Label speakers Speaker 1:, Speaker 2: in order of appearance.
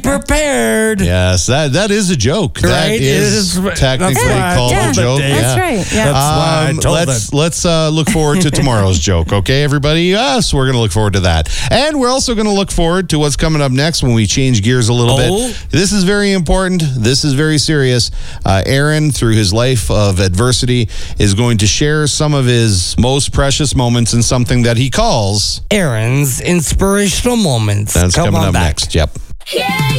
Speaker 1: prepared.
Speaker 2: Yes, that is a joke. That
Speaker 1: Right?
Speaker 2: is technically
Speaker 1: That's
Speaker 2: called a joke.
Speaker 3: That's right. Yeah.
Speaker 1: That's why I told them.
Speaker 2: Let's look forward to tomorrow's joke, okay, everybody? Yes, we're going to look forward to that. And we're also going to look forward to what's coming up next when we change gears a little bit. This is very important. This is very serious. Aaron, through his life of adversity, is going to share some of his most precious moments in something that he calls
Speaker 1: Aaron's inspirational moments.
Speaker 2: That's
Speaker 1: Come
Speaker 2: coming
Speaker 1: on
Speaker 2: up
Speaker 1: back.
Speaker 2: next. Yep.
Speaker 4: Yeah.